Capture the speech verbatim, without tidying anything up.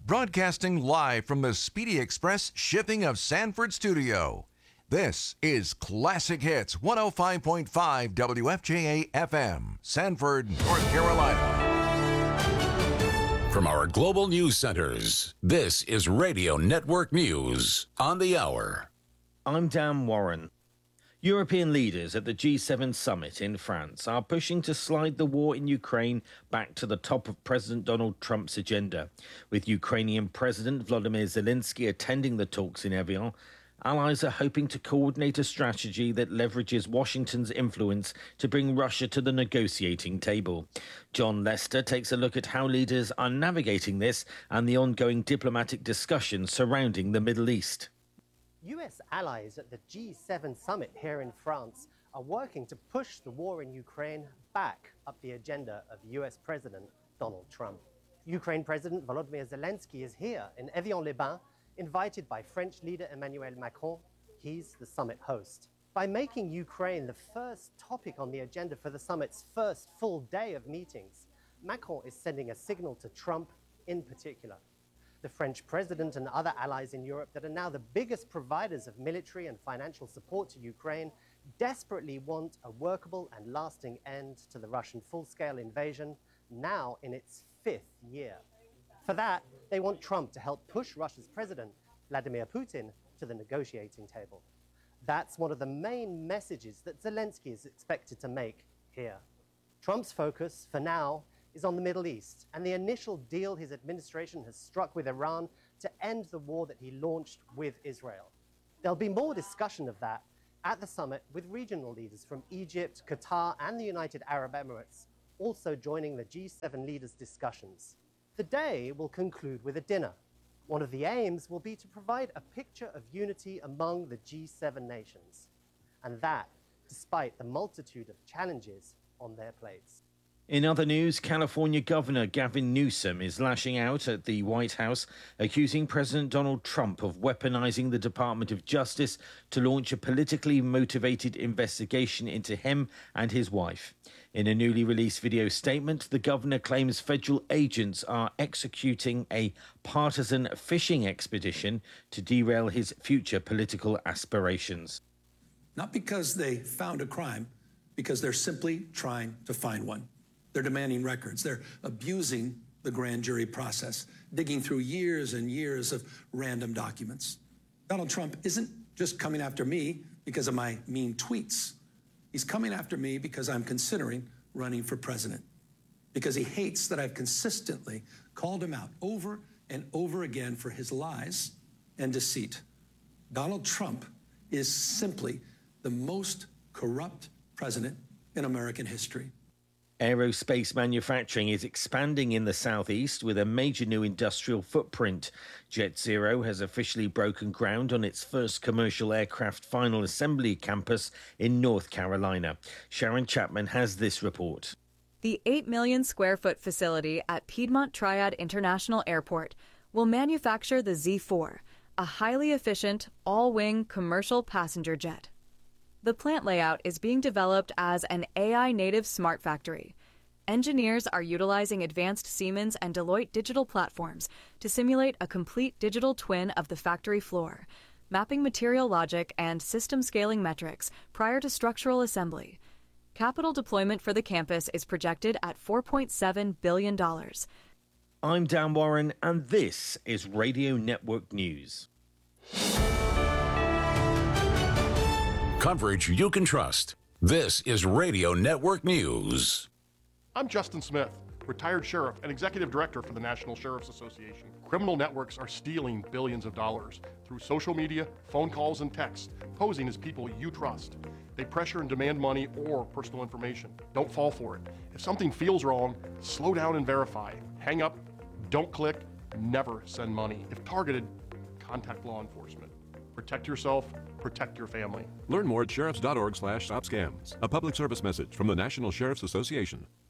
broadcasting live from the Speedy Express Shipping of Sanford studio. This is Classic Hits one oh five point five W F J A F M, Sanford, North Carolina. From our global news centers, this is Radio Network News on the hour. I'm Dan Warren. European leaders at the G seven summit in France are pushing to slide the war in Ukraine back to the top of President Donald Trump's agenda. With Ukrainian President Volodymyr Zelensky attending the talks in Evian, allies are hoping to coordinate a strategy that leverages Washington's influence to bring Russia to the negotiating table. John Lester takes a look at how leaders are navigating this and the ongoing diplomatic discussions surrounding the Middle East. U S allies at the G seven summit here in France are working to push the war in Ukraine back up the agenda of U S President Donald Trump. Ukraine President Volodymyr Zelensky is here in Evian-les-Bains, invited by French leader Emmanuel Macron. He's the summit host. By making Ukraine the first topic on the agenda for the summit's first full day of meetings, Macron is sending a signal to Trump in particular. The French president and other allies in Europe that are now the biggest providers of military and financial support to Ukraine desperately want a workable and lasting end to the Russian full-scale invasion, now in its fifth year. For that, they want Trump to help push Russia's president, Vladimir Putin, to the negotiating table. That's one of the main messages that Zelensky is expected to make here. Trump's focus, for now, is on the Middle East and the initial deal his administration has struck with Iran to end the war that he launched with Israel. There'll be more discussion of that at the summit, with regional leaders from Egypt, Qatar, and the United Arab Emirates also joining the G seven leaders' discussions. The day will conclude with a dinner. One of the aims will be to provide a picture of unity among the G seven nations, and that despite the multitude of challenges on their plates. In other news, California Governor Gavin Newsom is lashing out at the White House, accusing President Donald Trump of weaponizing the Department of Justice to launch a politically motivated investigation into him and his wife. In a newly released video statement, the governor claims federal agents are executing a partisan fishing expedition to derail his future political aspirations. Not because they found a crime, because they're simply trying to find one. They're demanding records. They're abusing the grand jury process, digging through years and years of random documents. Donald Trump isn't just coming after me because of my mean tweets. He's coming after me because I'm considering running for president, because he hates that I've consistently called him out over and over again for his lies and deceit. Donald Trump is simply the most corrupt president in American history. Aerospace manufacturing is expanding in the southeast with a major new industrial footprint. JetZero has officially broken ground on its first commercial aircraft final assembly campus in North Carolina. Sharon Chapman has this report. The eight million square foot facility at Piedmont Triad International Airport will manufacture the Z four, a highly efficient, all-wing commercial passenger jet. The plant layout is being developed as an A I-native smart factory. Engineers are utilizing advanced Siemens and Deloitte digital platforms to simulate a complete digital twin of the factory floor, mapping material logic and system scaling metrics prior to structural assembly. Capital deployment for the campus is projected at four point seven billion dollars. I'm Dan Warren, and this is Radio Network News. Coverage you can trust. This is Radio Network News. I'm Justin Smith, retired sheriff and executive director for the National Sheriff's Association. Criminal networks are stealing billions of dollars through social media, phone calls, and texts, posing as people you trust. They pressure and demand money or personal information. Don't fall for it. If something feels wrong, slow down and verify. Hang up, don't click, never send money. If targeted, contact law enforcement. Protect yourself, protect your family. Learn more at sheriffs dot org slash stop scams. A public service message from the National Sheriff's Association.